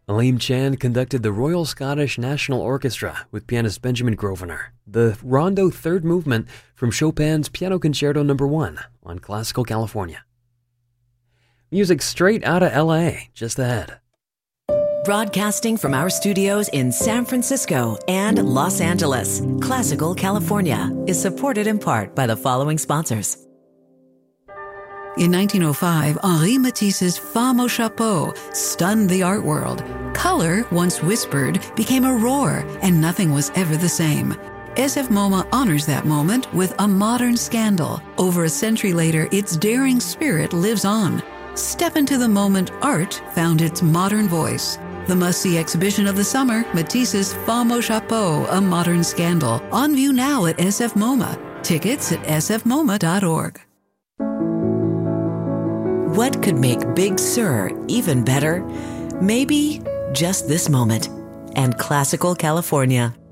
Aleem Chand conducted the Royal Scottish National Orchestra with pianist Benjamin Grosvenor, the Rondo Third Movement from Chopin's Piano Concerto No. 1 on Classical California. Music straight out of LA, just ahead. Broadcasting from our studios in San Francisco and Los Angeles, Classical California is supported in part by the following sponsors. In 1905, Henri Matisse's Femme au Chapeau stunned the art world. Color, once whispered, became a roar, and nothing was ever the same. SF MoMA honors that moment with a modern scandal. Over a century later, its daring spirit lives on. Step into the moment art found its modern voice. The must-see exhibition of the summer, Matisse's Femme au Chapeau, A Modern Scandal. On view now at SF MoMA. Tickets at sfmoma.org. What could make Big Sur even better? Maybe just this moment. And Classical California.